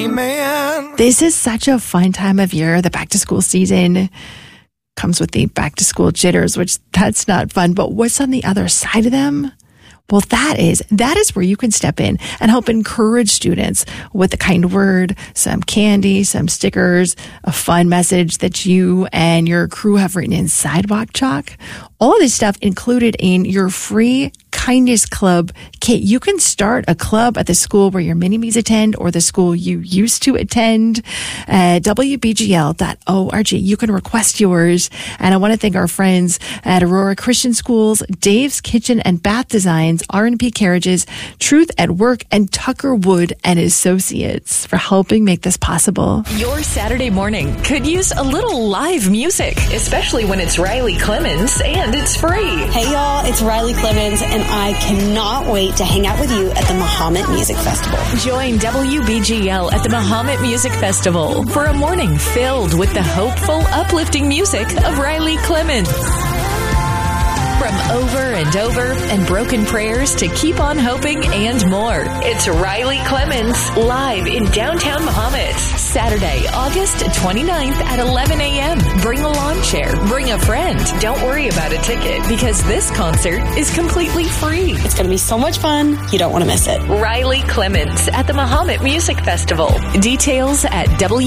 Man. This is such a fun time of year. The back to school season comes with the back to school jitters, which that's not fun. But what's on the other side of them? Well, that is where you can step in and help encourage students with a kind word, some candy, some stickers, a fun message that you and your crew have written in sidewalk chalk. All of this stuff included in your free Kindness Club kit. You can start a club at the school where your mini-me's attend or the school you used to attend at wbgl.org. You can request yours. And I want to thank our friends at Aurora Christian Schools, Dave's Kitchen and Bath Designs, R&P Carriages, Truth at Work, and Tucker Wood and Associates for helping make this possible. Your Saturday morning could use a little live music, especially when it's Riley Clemens and it's free. Hey y'all, it's Riley Clemens and I cannot wait to hang out with you at the Mahomet Music Festival. Join WBGL at the Mahomet Music Festival for a morning filled with the hopeful, uplifting music of Riley Clemens. From Over and Over and Broken Prayers to Keep on Hoping and more. It's Riley Clemens live in downtown Mahomet. Saturday, August 29th at 11 a.m. Bring a lawn chair. Bring a friend. Don't worry about a ticket because this concert is completely free. It's going to be so much fun. You don't want to miss it. Riley Clemens at the Mahomet Music Festival. Details at